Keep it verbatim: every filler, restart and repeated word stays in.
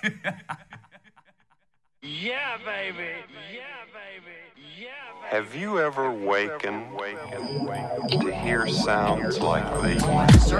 Yeah, baby. Yeah, baby. Yeah, baby. Have you ever wakened to hear sounds like these?